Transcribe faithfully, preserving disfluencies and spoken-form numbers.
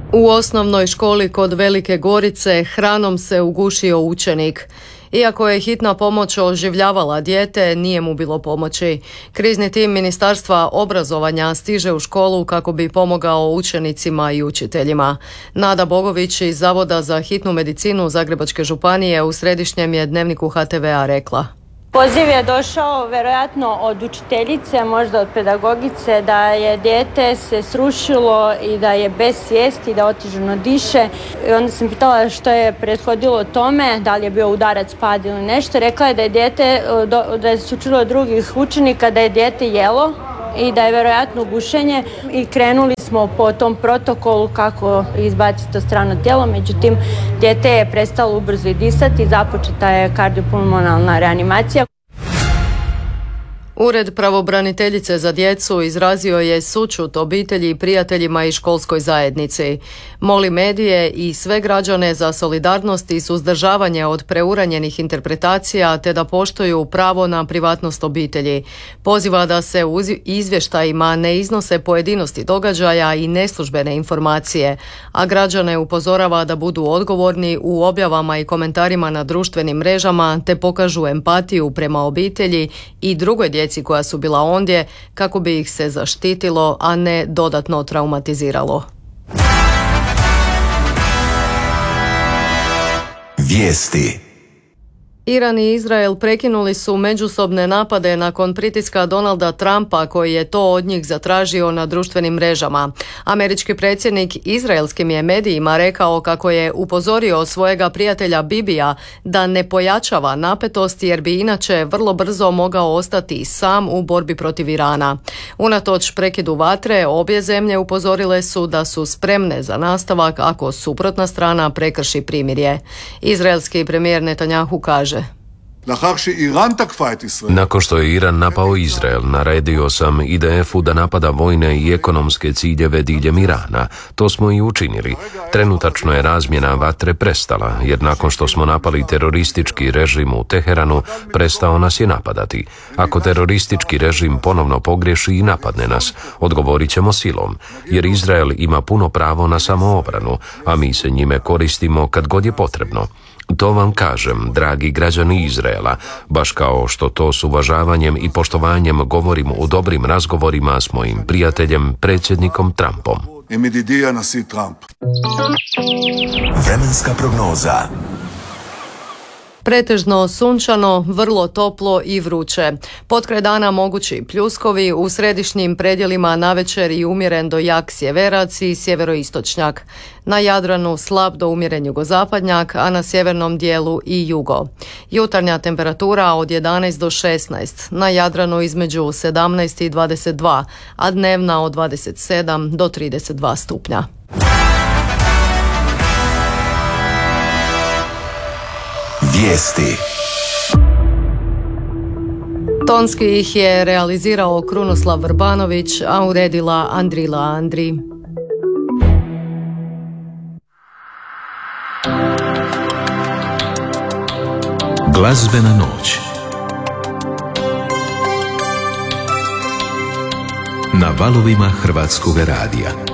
U osnovnoj školi kod Velike Gorice hranom se ugušio učenik. Iako je hitna pomoć oživljavala dijete, nije mu bilo pomoći. Krizni tim Ministarstva obrazovanja stiže u školu kako bi pomogao učenicima i učiteljima. Nada Bogović iz Zavoda za hitnu medicinu Zagrebačke županije u središnjem je dnevniku H T V-a rekla. Poziv je došao vjerojatno od učiteljice, možda od pedagogice, da je dijete se srušilo i da je bez svijesti, da otežano diše. I onda sam pitala što je prethodilo tome, da li je bio udarac, pad ili nešto. Rekla je da je dijete, da je se čulo od drugih učenika da je dijete jelo i da je vjerojatno gušenje, i krenuli smo po tom protokolu kako izbaciti to strano tijelo, međutim dijete je prestalo ubrzo i disati, započeta je kardiopulmonalna reanimacija. Ured pravobraniteljice za djecu izrazio je sućut obitelji, prijateljima i školskoj zajednici. Moli medije i sve građane za solidarnost i suzdržavanje od preuranjenih interpretacija te da poštuju pravo na privatnost obitelji. Poziva da se u izvještajima ne iznose pojedinosti događaja i neslužbene informacije, a građane upozorava da budu odgovorni u objavama i komentarima na društvenim mrežama te pokažu empatiju prema obitelji i drugoj djeci koja su bila ondje kako bi ih se zaštitilo, a ne dodatno traumatiziralo. Vijesti. Iran i Izrael prekinuli su međusobne napade nakon pritiska Donalda Trumpa koji je to od njih zatražio na društvenim mrežama. Američki predsjednik izraelskim je medijima rekao kako je upozorio svojega prijatelja Bibija da ne pojačava napetost jer bi inače vrlo brzo mogao ostati sam u borbi protiv Irana. Unatoč prekidu vatre, obje zemlje upozorile su da su spremne za nastavak ako suprotna strana prekrši primirje. Izraelski premijer Netanjahu kaže: Nakon što je Iran napao Izrael, naredio sam I D F-u da napada vojne i ekonomske ciljeve diljem Irana. To smo i učinili. Trenutačno je razmjena vatre prestala, jer nakon što smo napali teroristički režim u Teheranu, prestao nas je napadati. Ako teroristički režim ponovno pogriješi i napadne nas, odgovorit ćemo silom, jer Izrael ima puno pravo na samoobranu, a mi se njime koristimo kad god je potrebno. To vam kažem, dragi građani Izraela, baš kao što to s uvažavanjem i poštovanjem govorim u dobrim razgovorima s mojim prijateljem, predsjednikom Trumpom. Vremenska prognoza. Pretežno sunčano, vrlo toplo i vruće. Potkraj dana mogući pljuskovi, u središnjim predjelima navečer i umjeren do jak sjeverac i sjeveroistočnjak. Na Jadranu slab do umjeren jugozapadnjak, a na sjevernom dijelu i jugo. Jutarnja temperatura od jedanaest do šesnaest, na Jadranu između sedamnaest i dvadeset dva, a dnevna od dvadeset sedam do trideset dva stupnja. Vijesti. Tonski ih je realizirao Krunoslav Vrbanović, a uredila Andrila Andri. Glazbena noć. Na valovima Hrvatskog radija.